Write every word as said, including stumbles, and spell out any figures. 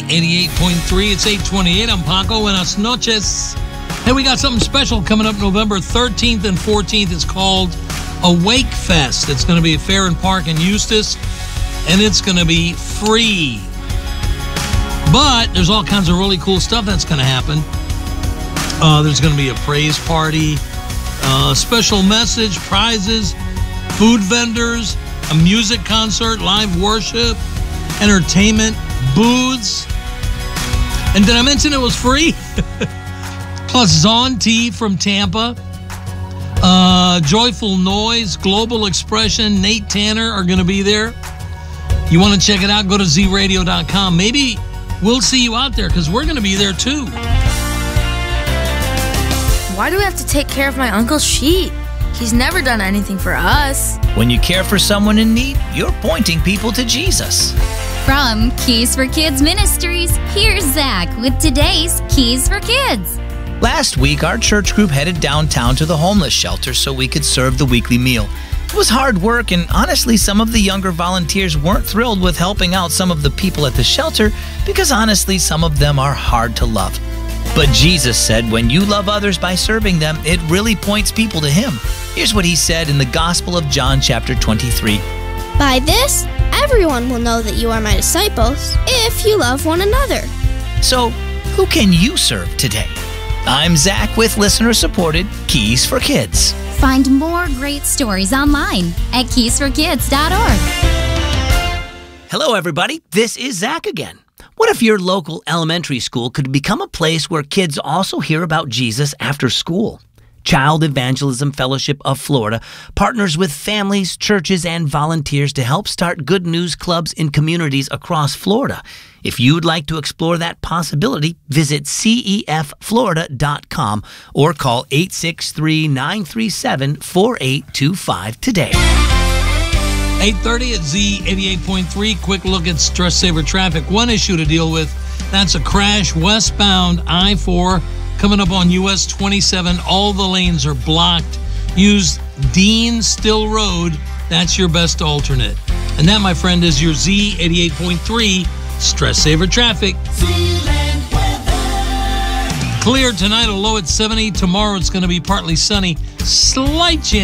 eighty-eight point three. It's eight twenty-eight. I'm Paco. Buenas noches. Hey, we got something special coming up November thirteenth and fourteenth. It's called Awake Fest. It's going to be at Fair and Park in Eustis, and it's going to be free. But there's all kinds of really cool stuff that's going to happen. Uh, there's going to be a praise party, uh, special message, prizes, food vendors, a music concert, live worship, entertainment, booths. And did I mention it was free? Plus Zon T from Tampa, uh, Joyful Noise, Global Expression, Nate Tanner are going to be there. You want to check it out, go to z radio dot com. Maybe we'll see you out there because we're going to be there too. Why do we have to take care of my uncle's sheep? He's never done anything for us. When you care for someone in need, you're pointing people to Jesus. From Keys for Kids Ministries, here's Zach with today's Keys for Kids. Last week, our church group headed downtown to the homeless shelter so we could serve the weekly meal. It was hard work, and honestly, some of the younger volunteers weren't thrilled with helping out some of the people at the shelter because honestly, some of them are hard to love. But Jesus said when you love others by serving them, it really points people to Him. Here's what He said in the Gospel of John chapter twenty-three. By this, everyone will know that you are my disciples if you love one another. So, who can you serve today? I'm Zach with listener-supported Keys for Kids. Find more great stories online at keys for kids dot org. Hello, everybody. This is Zach again. What if your local elementary school could become a place where kids also hear about Jesus after school? Child Evangelism Fellowship of Florida partners with families, churches, and volunteers to help start good news clubs in communities across Florida. If you'd like to explore that possibility, visit c e f florida dot com or call eight six three, nine three seven, four eight two five today. eight thirty at Z eighty-eight point three. Quick look at stress saver traffic. One issue to deal with, that's a crash westbound I four coming up on U S twenty-seven. All the lanes are blocked. Use Dean Still Road. That's your best alternate. And that, my friend, is your Z eighty-eight point three stress saver traffic. Clear tonight, a low at seventy. Tomorrow it's going to be partly sunny. Slight chance